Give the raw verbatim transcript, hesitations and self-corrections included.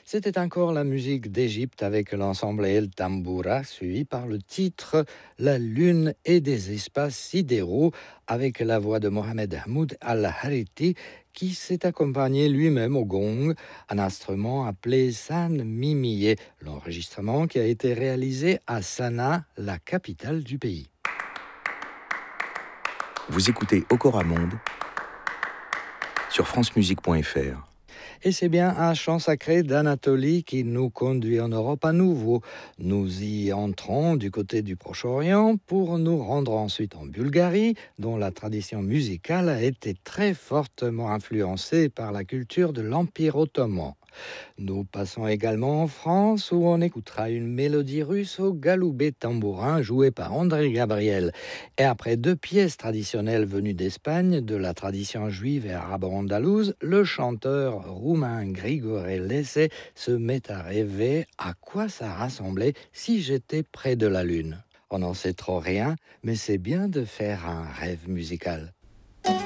C'était encore la musique d'Égypte avec l'ensemble El Tamboura, suivi par le titre La Lune et des espaces sidéraux avec la voix de Mohamed Hamoud Al-Hariti qui s'est accompagné lui-même au gong, un instrument appelé San Mimiye, l'enregistrement qui a été réalisé à Sanaa, la capitale du pays. Vous écoutez Okora Monde sur francemusique point f r. Et c'est bien un chant sacré d'Anatolie qui nous conduit en Europe à nouveau. Nous y entrons du côté du Proche-Orient pour nous rendre ensuite en Bulgarie, dont la tradition musicale a été très fortement influencée par la culture de l'Empire ottoman. Nous passons également en France où on écoutera une mélodie russe au galoubet tambourin joué par André Gabriel. Et après deux pièces traditionnelles venues d'Espagne, de la tradition juive et arabe-andalouse, le chanteur roumain Grigore Lese se met à rêver à quoi ça rassemblait si j'étais près de la Lune. On n'en sait trop rien, mais c'est bien de faire un rêve musical.